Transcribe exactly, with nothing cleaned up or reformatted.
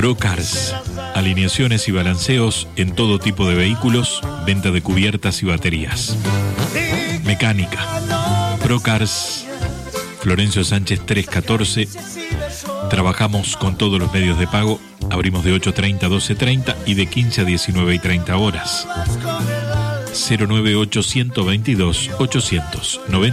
Procars, alineaciones y balanceos en todo tipo de vehículos, venta de cubiertas y baterías. Mecánica. Procars, Florencio Sánchez trescientos catorce. Trabajamos con todos los medios de pago. Abrimos de ocho treinta a doce treinta y de quince a diecinueve y treinta horas. cero nueve ocho dos dos, ochocientos noventa